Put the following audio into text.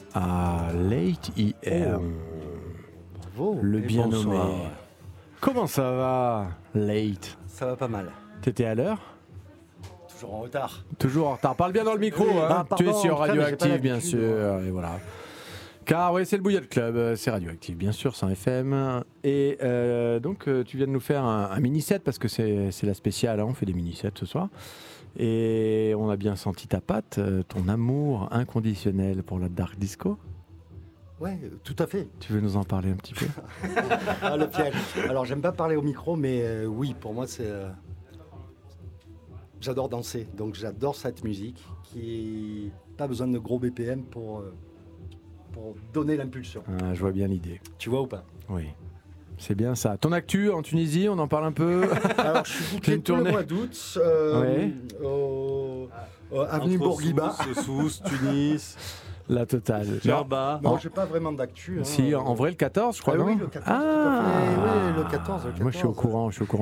à Late EM. Bravo. Le bien bonsoir. nommé. Comment ça va, Late? Ça va pas mal. T'étais à l'heure? Toujours en retard. Toujours en retard. Parle bien dans le micro. Oui, Hein. pardon, Tu es sur putain, mais j'ai pas Radioactive, bien l'habitude, sûr. Et voilà. Car oui, c'est le Bouillotte Club, c'est Radioactive, bien sûr, c'est un FM. Et donc, tu viens de nous faire un mini-set, parce que c'est la spéciale, hein, on fait des mini-sets ce soir. Et on a bien senti ta patte, ton amour inconditionnel pour la dark disco. Ouais, tout à fait. Tu veux nous en parler un petit peu? Ah, le piège. Alors, j'aime pas parler au micro, mais oui, pour moi, c'est. J'adore danser, donc j'adore cette musique qui pas besoin de gros BPM pour donner l'impulsion. Ah, je vois bien l'idée. Tu vois ou pas? Oui. C'est bien ça. Ton actu en Tunisie, on en parle un peu? Alors, je suis booké Une tout le tournée. mois d'août Ouais. Avenue Bourguiba. Sousse, Tunis, La totale. Djerba. Non, j'ai pas vraiment d'actu. Hein. Si, en vrai, le 14, je crois, Ah non? oui, le 14, tout à fait. Oui, le 14. Moi, je suis au courant,